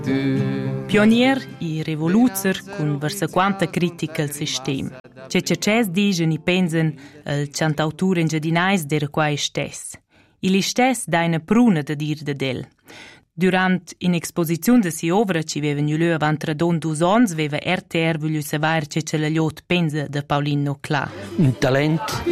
Pionier e revoluzer con versa quanta critica al sistema. C'è dicono e pensano il cantautore ingedinais d'era quai stess. E li stess dà una pruna da dir da del. Durant un'esposizione di si ovra ci aveva nullo avant radon 2 ans, aveva RTR voglio savoir c'è la liot pensa da Paulino Cla. Un talent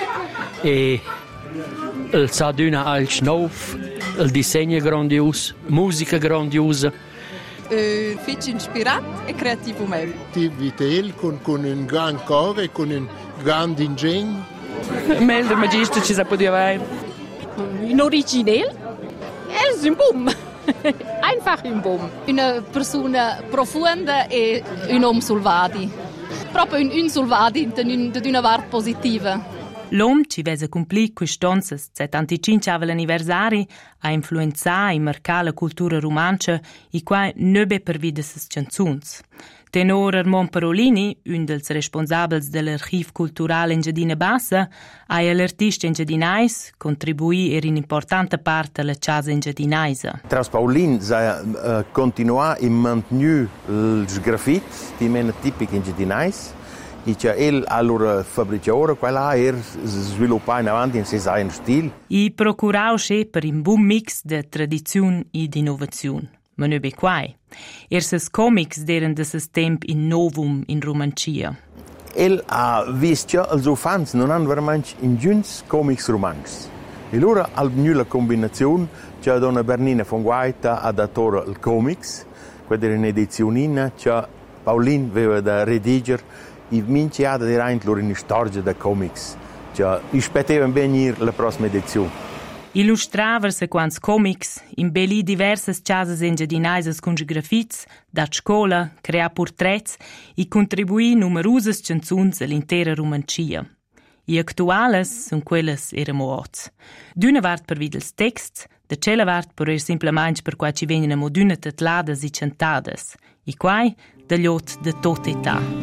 e il s'aduna al schnauf, il disegno grandios, musica grandiosa. Fitch ispirat e creativo meu. Vitel con un gran core, con un gran ingegno. Melder magister ci sa podia avere. Un original? Es un boom. Einfach un boom. Una persona profonda e un uomo solvati. Proprio un solvati di una parte positiva. L'uomo ci vese complir quest'onza 75 anniversari a influenzare e marcare la cultura romancia e qua nebe per vide ses canzuns. Tenor Armand Parolini, un dels responsabels dell'archiv cultural Engiadina Bassa, ha l'artista engiadinais contribuì in importante parte alla casa engiadinaisa. Tras Paulin sa continua e mantenu els graffiti di mena tipici engiadinais. E che allora fabbrica quella sviluppa in avanti in suo stile. E procurau per un buon mix di tradizione e di innovazione. Ma non è quai. Ses comics deren de ses temp in novum in Romancia. Ha visto che els fans non hanno veramente in giuns comics romans. E allora ha la combinazione che donna Bernina von Guaita ha dato il comics, quella era un'edizione che Paulin aveva da redigere. E minci ha da dire anche una storia da comics, che aspettavano bene la prossima edizione. Illustrava sequans comics, imbellì diverse casas engiadinaises con graffits, da scuola, crea portrets e contribuì numerose canzuns all'intera Romancia. E attuales sono quelles erano oz. D'una vart per videls texts, da cella vart per simplemente per qua ci vengono modune tetladas e cantadas, e quai da gliot de tot età.